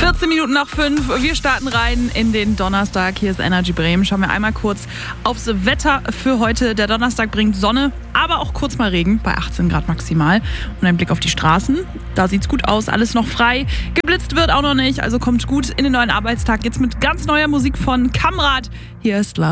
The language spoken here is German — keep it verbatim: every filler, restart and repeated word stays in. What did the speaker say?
vierzehn Minuten nach fünf. Wir starten rein in den Donnerstag. Hier ist Energy Bremen. Schauen wir einmal kurz aufs Wetter für heute. Der Donnerstag bringt Sonne, aber auch kurz mal Regen bei achtzehn Grad maximal. Und ein Blick auf die Straßen. Da sieht's gut aus. Alles noch frei. Geblitzt wird auch noch nicht. Also kommt gut in den neuen Arbeitstag. Jetzt mit ganz neuer Musik von Kamrat. Hier ist Love.